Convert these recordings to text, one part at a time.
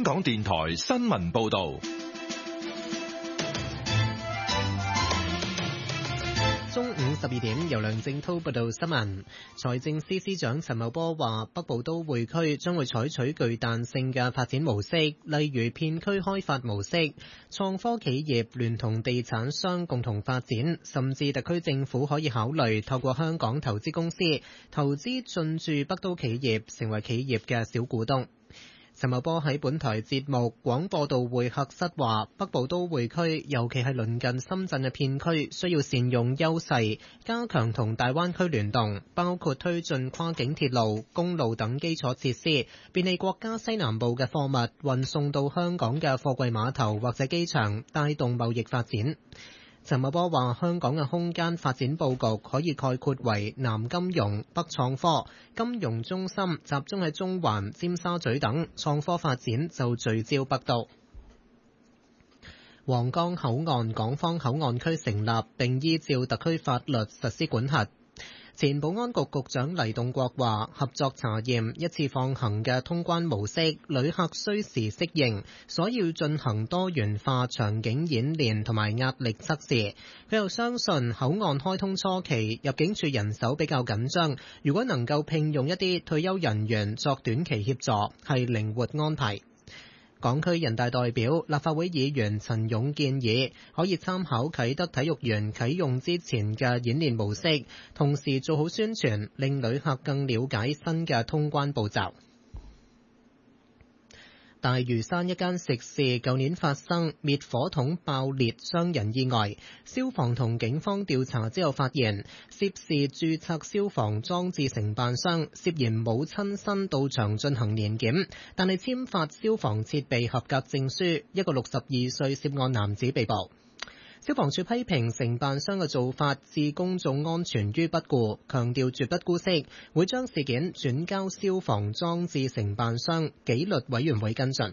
港電台新聞報道。 中午12點，由梁正濤報道新聞。財政司司長陳茂波話，北部都會區將會採取具彈性嘅發展模式，例如片區開發模式，創科企業聯同地產商共同發展，甚至特區政府可以考慮透過香港投資公司投資進駐北都企業，成為企業嘅小股東。陳茂波喺本台節目廣播道會客室話，北部都會區尤其係鄰近深圳嘅片區，需要善用優勢，加強同大灣區聯動，包括推進跨境鐵路、公路等基礎設施，便利國家西南部嘅貨物運送到香港嘅貨櫃碼頭或者機場，帶動貿易發展。陳茂波話，香港嘅空間發展佈局可以概括為南金融、北創科，金融中心集中喺中環、尖沙咀等，創科發展就聚焦北都。皇崗口岸港方口岸區成立，並依照特區法律實施管轄。前保安局局長黎棟國話，合作查驗一次放行嘅通關模式，旅客需時適應，所以要進行多元化場景演練同埋壓力測試。佢又相信口岸開通初期入境處人手比較緊張，如果能夠聘用一啲退休人員作短期協助，係靈活安排。港區人大代表、立法會議員陳勇建議可以參考啟德體育園啟用之前嘅演練模式，同時做好宣傳，令旅客更了解新嘅通關步驟。大嶼山一間食肆舊年發生滅火筒爆裂傷人意外，消防同警方調查之後發現，涉事註冊消防裝置承辦商涉嫌冇親身到場進行年檢，但係簽發消防設備合格證書，一個62歲涉案男子被捕。消防處批評承辦商嘅做法置公眾安全於不顧，強調絕不姑息，會將事件轉交消防裝置承辦商紀律委員會跟進。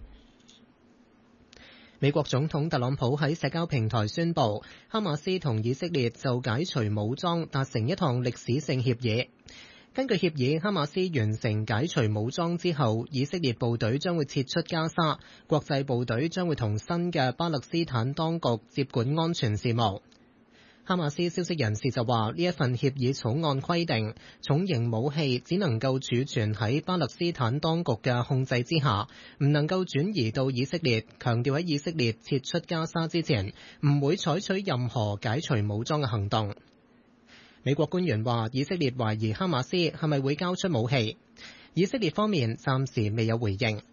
美國總統特朗普喺社交平台宣布，哈馬斯同以色列就解除武裝達成一項歷史性協議。根據協議，哈馬斯完成解除武裝之後，以色列部隊將會撤出加沙，國際部隊將會同新嘅巴勒斯坦當局接管安全事務。哈馬斯消息人士就話，呢一份協議草案規定，重型武器只能夠儲存喺巴勒斯坦當局嘅控制之下，唔能夠轉移到以色列，強調喺以色列撤出加沙之前，唔會採取任何解除武裝嘅行動。美國官員話，以色列懷疑哈馬斯係咪會交出武器，以色列方面暫時未有回應。